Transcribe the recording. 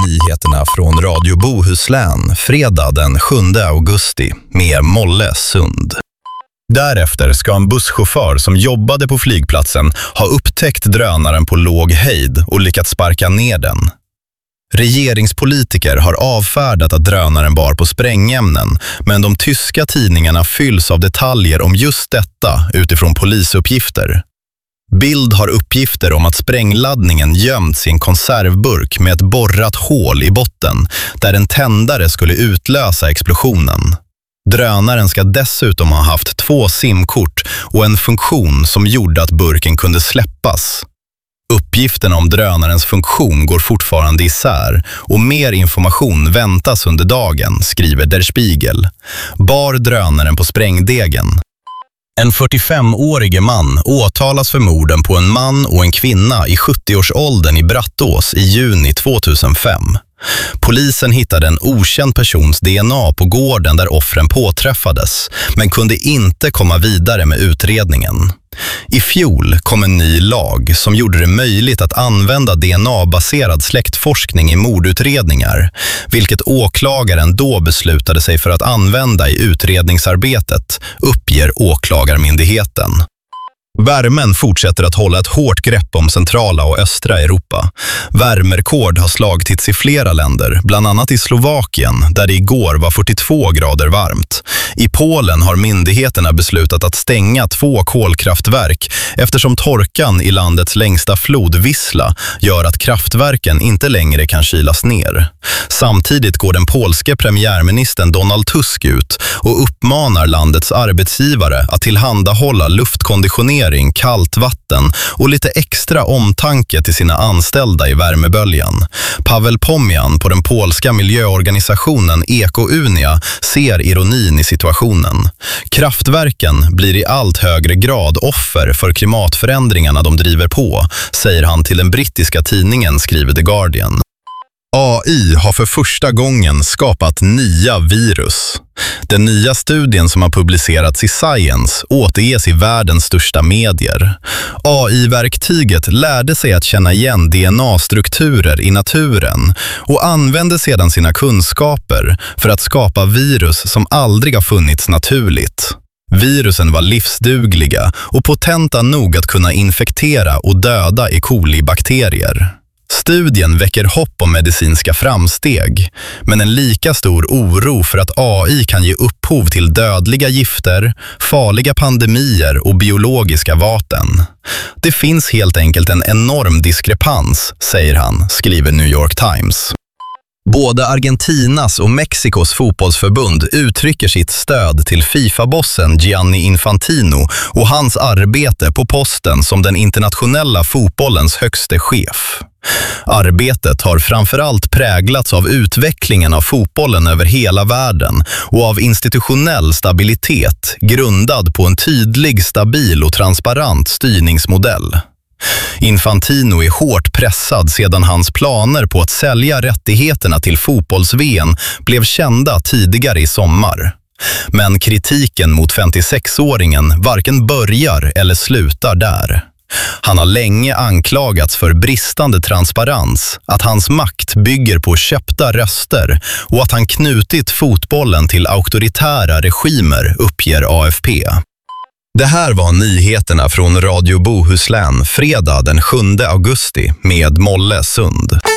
nyheterna från Radio Bohuslän fredag den 7 augusti med Molle Sund. Därefter ska en busschaufför som jobbade på flygplatsen ha upptäckt drönaren på låg höjd och lyckats sparka ner den. Regeringspolitiker har avfärdat att drönaren bar på sprängämnen, men de tyska tidningarna fylls av detaljer om just detta utifrån polisuppgifter. Bild har uppgifter om att sprängladdningen gömts i en konservburk med ett borrat hål i botten där en tändare skulle utlösa explosionen. Drönaren ska dessutom ha haft 2 simkort och en funktion som gjorde att burken kunde släppas. Uppgifterna om drönarens funktion går fortfarande isär och mer information väntas under dagen, skriver Der Spiegel. Bar drönaren på sprängdegen? En 45-årig man åtalas för morden på en man och en kvinna i 70-årsåldern i Brattås i juni 2005. Polisen hittade en okänd persons DNA på gården där offren påträffades, men kunde inte komma vidare med utredningen. I fjol kom en ny lag som gjorde det möjligt att använda DNA-baserad släktforskning i mordutredningar, vilket åklagaren då beslutade sig för att använda i utredningsarbetet, uppger åklagarmyndigheten. Värmen fortsätter att hålla ett hårt grepp om centrala och östra Europa. Värmerekord har slagits i flera länder, bland annat i Slovakien där det igår var 42 grader varmt. I Polen har myndigheterna beslutat att stänga 2 kolkraftverk eftersom torkan i landets längsta flod Wisla gör att kraftverken inte längre kan kylas ner. Samtidigt går den polske premiärministern Donald Tusk ut och uppmanar landets arbetsgivare att tillhandahålla luftkonditionering, kallt vatten och lite extra omtanke till sina anställda i värmeböljan. Paweł Pomian på den polska miljöorganisationen Eko-Unia ser ironin i situationen. Kraftverken blir i allt högre grad offer för klimatförändringarna de driver på, säger han till den brittiska tidningen, skriver The Guardian. AI har för första gången skapat nya virus. Den nya studien som har publicerats i Science återges i världens största medier. AI-verktyget lärde sig att känna igen DNA-strukturer i naturen och använde sedan sina kunskaper för att skapa virus som aldrig har funnits naturligt. Virusen var livsdugliga och potenta nog att kunna infektera och döda E. coli-bakterier. Studien väcker hopp om medicinska framsteg, men en lika stor oro för att AI kan ge upphov till dödliga gifter, farliga pandemier och biologiska vapen. Det finns helt enkelt en enorm diskrepans, säger han, skriver New York Times. Både Argentinas och Mexikos fotbollsförbund uttrycker sitt stöd till FIFA-bossen Gianni Infantino och hans arbete på posten som den internationella fotbollens högste chef. Arbetet har framförallt präglats av utvecklingen av fotbollen över hela världen och av institutionell stabilitet grundad på en tydlig, stabil och transparent styrningsmodell. Infantino är hårt pressad sedan hans planer på att sälja rättigheterna till fotbolls-VM blev kända tidigare i sommar. Men kritiken mot 56-åringen varken börjar eller slutar där. Han har länge anklagats för bristande transparens, att hans makt bygger på köpta röster och att han knutit fotbollen till auktoritära regimer, uppger AFP. Det här var nyheterna från Radio Bohuslän fredag den 7 augusti med Molle Sund.